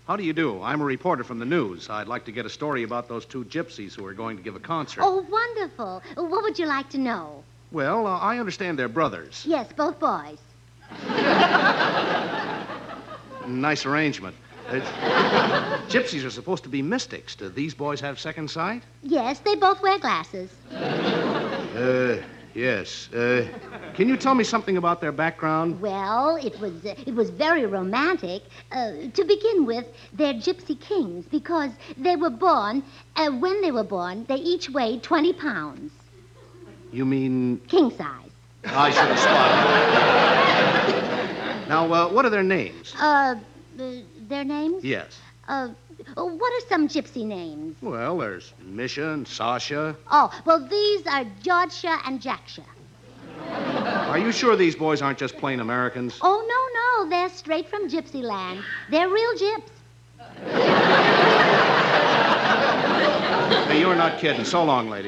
How do you do? I'm a reporter from the news. I'd like to get a story about those two gypsies who are going to give a concert. Oh, wonderful. What would you like to know? Well, I understand they're brothers. Yes, both boys. Nice arrangement. Gypsies are supposed to be mystics. Do these boys have second sight? Yes, they both wear glasses. Yes. Can you tell me something about their background? Well, it was very romantic. To begin with, they're gypsy kings because they were born, when they were born, they each weighed 20 pounds. You mean... King size. I should have spotted. Now, what are their names? Their names? Yes. What are some gypsy names? Well, there's Misha and Sasha. Oh, well, these are Georgia and Jacksha. Are you sure these boys aren't just plain Americans? Oh, no, they're straight from Gypsy land. They're real gyps. Hey, you're not kidding. So long, lady.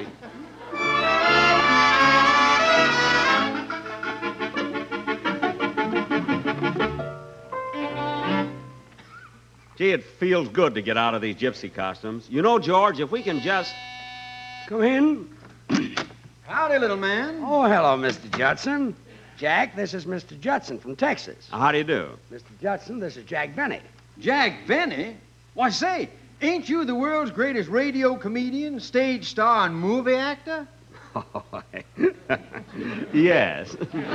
Gee, it feels good to get out of these gypsy costumes. You know, George, if we can just... Come in. Howdy, little man. Oh, hello, Mr. Judson. Jack, this is Mr. Judson from Texas. How do you do? Mr. Judson, this is Jack Benny. Jack Benny? Why, say, ain't you the world's greatest radio comedian, stage star, and movie actor? Oh, yes.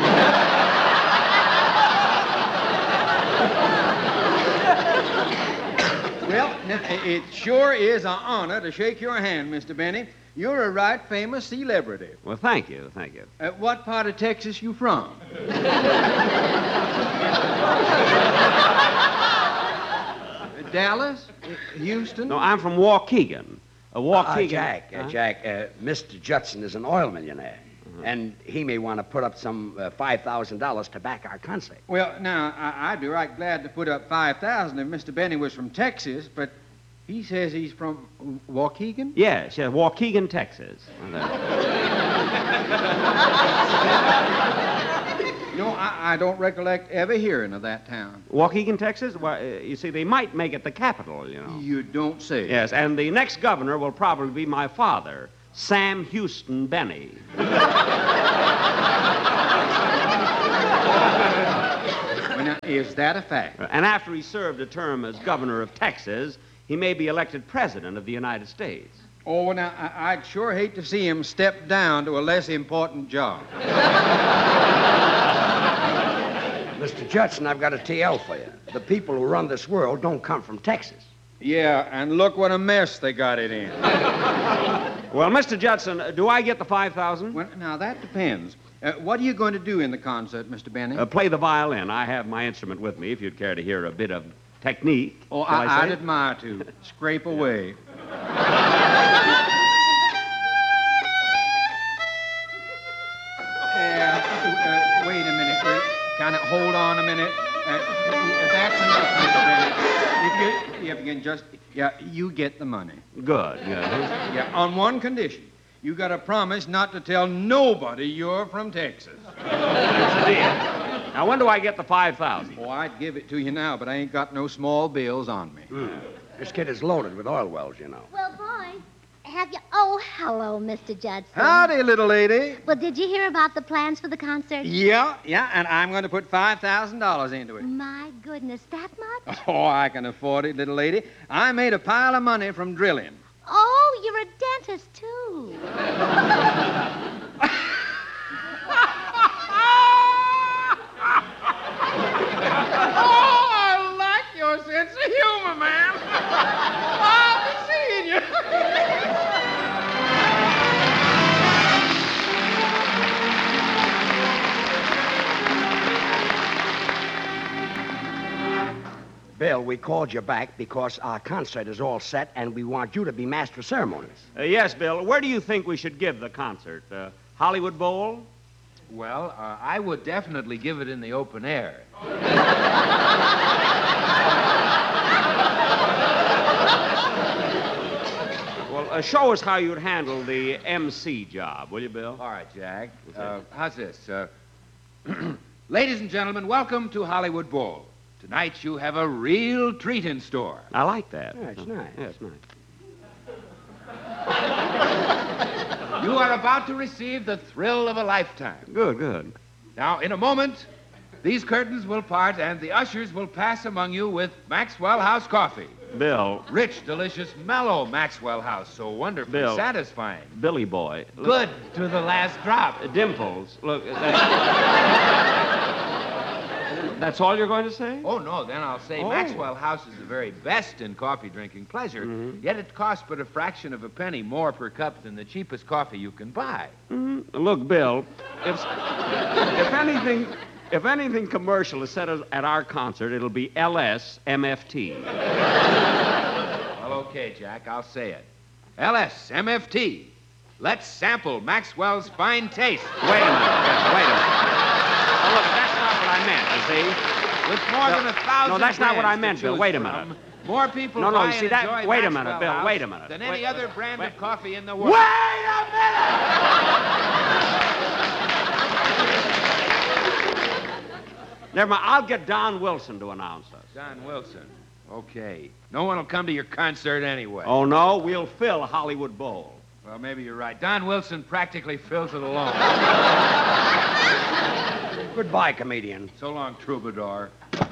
Well, it sure is an honor to shake your hand, Mr. Benny. You're a right famous celebrity. Well, thank you. What part of Texas you from? Dallas? Houston? No, I'm from Waukegan. Waukegan. Jack, Mr. Judson is an oil millionaire. And he may want to put up some $5,000 to back our concert. Well, now, I'd be right glad to put up $5,000 if Mr. Benny was from Texas, but he says he's from Waukegan? Yes, Waukegan, Texas. No, I don't recollect ever hearing of that town. Waukegan, Texas? Well, you see, they might make it the capital, you know. You don't say. Yes, and the next governor will probably be my father, Sam Houston Benny. Well, now, is that a fact? And after he served a term as governor of Texas, he may be elected president of the United States. Oh, now, I'd sure hate to see him step down to a less important job. Mr. Judson, I've got a TL for you. The people who run this world don't come from Texas. Yeah, and look what a mess they got it in. Well, Mr. Judson, do I get the $5,000? Well, now, that depends. What are you going to do in the concert, Mr. Benny? Play the violin. I have my instrument with me, if you'd care to hear a bit of technique. Oh, I'd admire to. Scrape away. Wait a minute. Kind of hold on a minute. That's enough, Mr. Benny. If you can just... Yeah, you get the money. Good. Yeah, on one condition. You got to promise not to tell nobody you're from Texas. That's the deal. Now, when do I get the $5,000? Oh, I'd give it to you now, but I ain't got no small bills on me. This kid is loaded with oil wells, you know. Well, boys, have you... Oh, hello, Mr. Judson. Howdy, little lady. Well, did you hear about the plans for the concert? Yeah, and I'm going to put $5,000 into it. My goodness, that much? Oh, I can afford it, little lady. I made a pile of money from drilling. Oh, you're a dentist, too. I like your sense of humor, man. I'll be seeing you. Bill, we called you back because our concert is all set and we want you to be master of ceremonies. Yes, Bill. Where do you think we should give the concert? Hollywood Bowl? Well, I would definitely give it in the open air. Well, show us how you'd handle the MC job, will you, Bill? All right, Jack. How's this? Ladies and gentlemen, welcome to Hollywood Bowl. Tonight you have a real treat in store. I like that. Yeah, it's nice. Yeah, it's nice. You are about to receive the thrill of a lifetime. Good, good. Now, in a moment, these curtains will part and the ushers will pass among you with Maxwell House coffee. Bill, Rich, delicious, mellow Maxwell House. So wonderfully Bill. satisfying. Billy boy. Look, Good to the last drop. Dimples. Look. That's all you're going to say? Oh, no, then I'll say Oh. Maxwell House is the very best in coffee drinking pleasure, yet it costs but a fraction of a penny more per cup than the cheapest coffee you can buy. Look, Bill, if anything commercial is said at our concert, it'll be LS MFT. Well, okay, Jack, I'll say it. LSMFT. Let's sample Maxwell's fine taste. Wait a minute. Oh, look, that's not what I meant, you see. With more than 1,000 No, that's not what I brands meant, to Bill. choose Wait a from, minute. More people No, buy you see and that? enjoy Wait a Maxwell minute, Bill, House wait a minute. than Wait- any other brand wait- of coffee in the world. Wait a minute! Never mind. I'll get Don Wilson to announce us. Don Wilson. Okay. No one will come to your concert anyway. Oh, no? We'll fill Hollywood Bowl. Well, maybe you're right. Don Wilson practically fills it alone. Goodbye, comedian. So long, troubadour.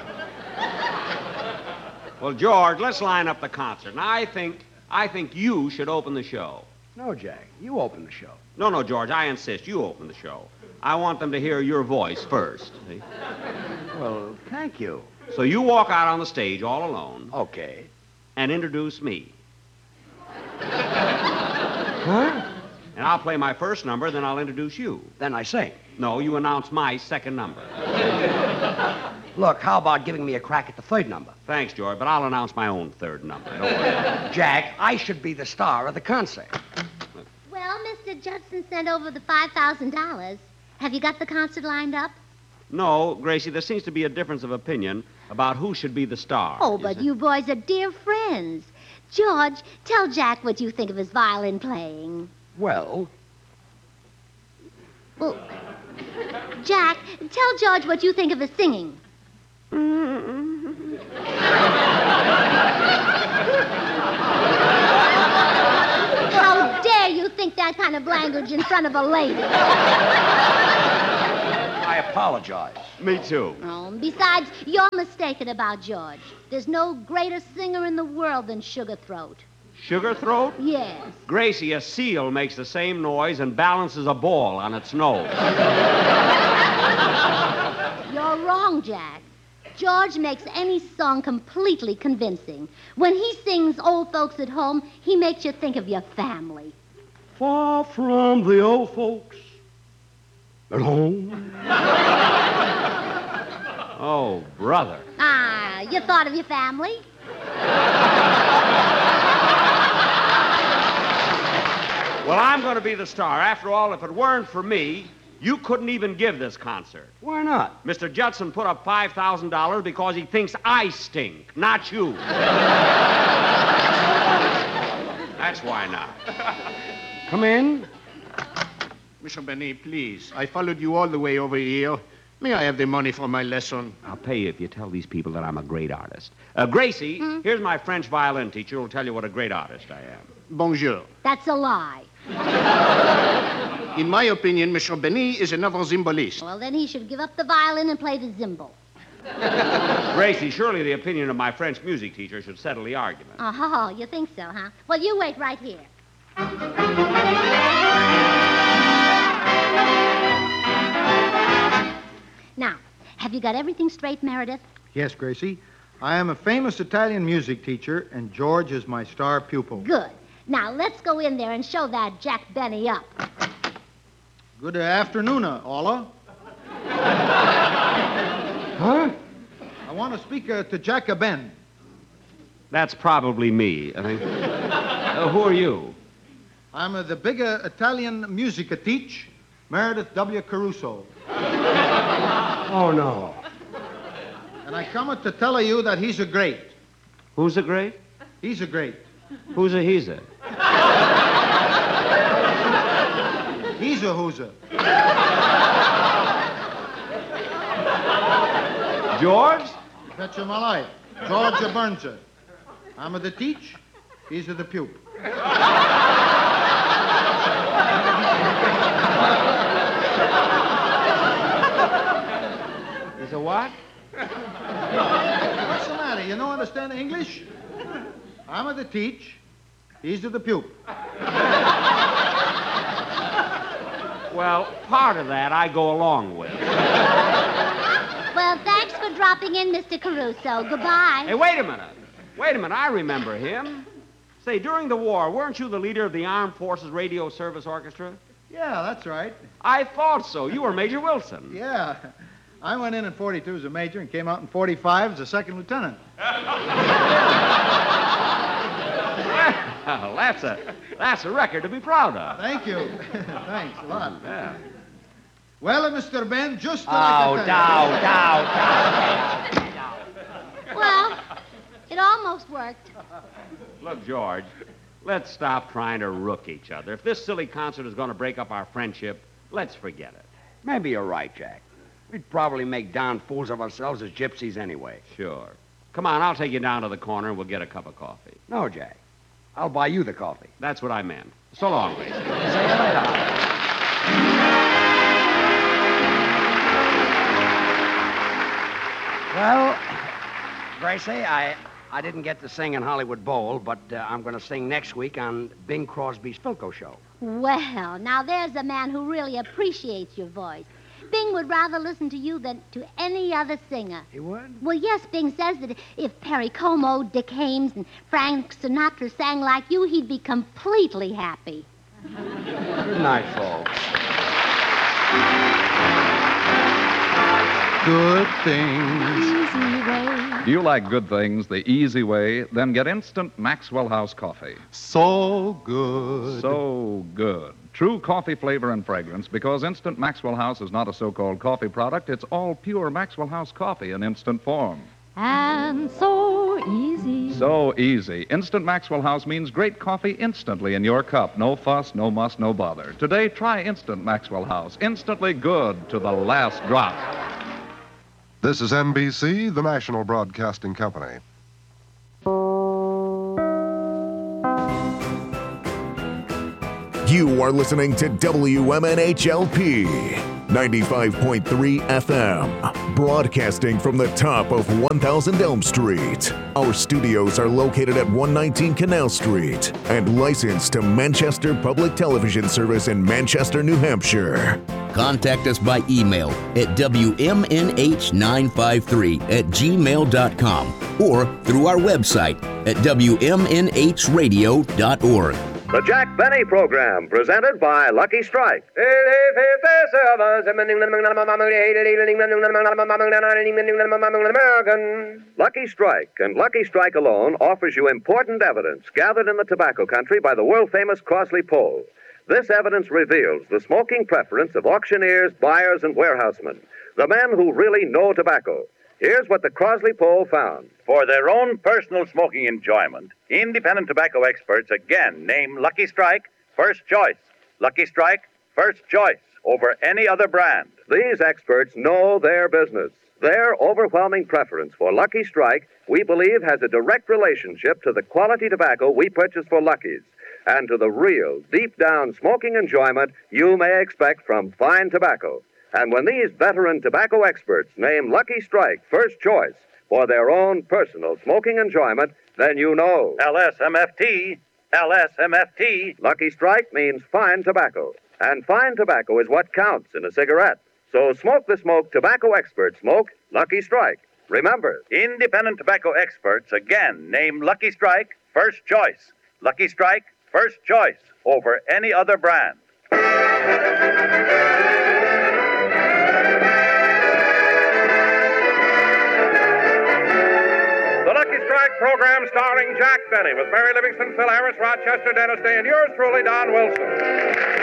Well, George, let's line up the concert. Now, I think you should open the show. No, Jack. You open the show. No, George, I insist. You open the show. I want them to hear your voice first. See? Well, thank you. So you walk out on the stage all alone Okay. and introduce me. Huh? And I'll play my first number, then I'll introduce you. Then I sing. No, you announce my second number. Look, how about giving me a crack at the third number? Thanks, George, but I'll announce my own third number. Don't worry. Jack, I should be the star of the concert. Well, Mr. Judson sent over the $5,000. Have you got the concert lined up? No, Gracie, there seems to be a difference of opinion about who should be the star. Oh, but see? you boys are dear friends. George, tell Jack what you think of his violin playing. Well, Well, Jack, tell George what you think of his singing. How dare you think that kind of language in front of a lady? I apologize. Me too. Oh, besides, you're mistaken about George. There's no greater singer in the world than Sugar Throat. Sugar throat? Yes. Gracie, a seal makes the same noise and balances a ball on its nose. You're wrong, Jack. George makes any song completely convincing. When he sings Old Folks at Home, he makes you think of your family. Far from the old folks at home. Oh, brother. Ah, you thought of your family? Well, I'm going to be the star. After all, if it weren't for me, you couldn't even give this concert. Why not? Mr. Judson put up $5,000 because he thinks I stink, not you. That's why not. Come in. Mr. Benny, please. I followed you all the way over here. May I have the money for my lesson? I'll pay you if you tell these people that I'm a great artist. Gracie, here's my French violin teacher who'll tell you what a great artist I am. Bonjour. That's a lie. In my opinion, Mr. Benny is another zimbalist. Well, then he should give up the violin and play the zimbal. Gracie, surely the opinion of my French music teacher should settle the argument. Oh, you think so, huh? Well, you wait right here. Now, have you got everything straight, Meredith? Yes, Gracie. I am a famous Italian music teacher, and George is my star pupil. Good. Now, let's go in there and show that Jack Benny up. Good afternoon, Ola. Huh? I want to speak to Jack Ben. That's probably me. I think. Who are you? I'm the big Italian music teach, Meredith W. Caruso. Oh, no. And I come to tell you that he's a great. Who's a great? He's a great. Who's a he's a? He's a hooser. George? Bet you my life. Georgia Burns it. I'm of the teach, he's of the puke. Is a what? What's the matter? You don't understand English? I'm of the teach, he's of the puke. Well, part of that I go along with. Well, thanks for dropping in, Mr. Caruso. Goodbye. Hey, wait a minute. Wait a minute. I remember him. Say, during the war, weren't you the leader of the Armed Forces Radio Service Orchestra? Yeah, that's right. I thought so. You were Major Wilson. Yeah. I went in 42 as a major and came out in 45 as a second lieutenant. Well, that's a record to be proud of. Thank you. Thanks a lot. Yeah. Well, Mr. Ben, just Oh, like down. Well, it almost worked. Look, George, let's stop trying to rook each other. If this silly concert is going to break up our friendship, let's forget it. Maybe you're right, Jack. We'd probably make darn fools of ourselves as gypsies anyway. Sure. Come on, I'll take you down to the corner and we'll get a cup of coffee. No, Jack. I'll buy you the coffee. That's what I meant. So long, Gracie. See you later. Well, Gracie, I didn't get to sing in Hollywood Bowl, but I'm going to sing next week on Bing Crosby's Philco show. Well, now there's a man who really appreciates your voice. Bing would rather listen to you than to any other singer. He would? Well, yes, Bing says that if Perry Como, Dick Haymes, and Frank Sinatra sang like you, he'd be completely happy. Good night, folks. Good things. Easy way. Do you like good things the easy way? Then get instant Maxwell House coffee. So good. So good. True coffee flavor and fragrance, because Instant Maxwell House is not a so-called coffee product. It's all pure Maxwell House coffee in instant form. And so easy. So easy. Instant Maxwell House means great coffee instantly in your cup. No fuss, no muss, no bother. Today, try Instant Maxwell House. Instantly good to the last drop. This is NBC, the national broadcasting company. You are listening to WMNHLP 95.3 FM, broadcasting from the top of 1000 Elm Street. Our studios are located at 119 Canal Street and licensed to Manchester Public Television Service in Manchester, New Hampshire. Contact us by email at WMNH953@gmail.com or through our website at WMNHradio.org. The Jack Benny Program, presented by Lucky Strike. Lucky Strike, and Lucky Strike alone, offers you important evidence gathered in the tobacco country by the world-famous Crosley poll. This evidence reveals the smoking preference of auctioneers, buyers, and warehousemen, the men who really know tobacco. Here's what the Crosley poll found. For their own personal smoking enjoyment, independent tobacco experts again name Lucky Strike first choice. Lucky Strike first choice over any other brand. These experts know their business. Their overwhelming preference for Lucky Strike, we believe, has a direct relationship to the quality tobacco we purchase for Lucky's and to the real, deep-down smoking enjoyment you may expect from fine tobacco. And when these veteran tobacco experts name Lucky Strike first choice for their own personal smoking enjoyment, then you know. LSMFT, LSMFT. Lucky Strike means fine tobacco. And fine tobacco is what counts in a cigarette. So smoke the smoke tobacco experts smoke Lucky Strike. Remember, independent tobacco experts again name Lucky Strike first choice. Lucky Strike first choice over any other brand. The Lucky Strike program starring Jack Benny with Mary Livingston, Phil Harris, Rochester, Dennis Day, and yours truly, Don Wilson.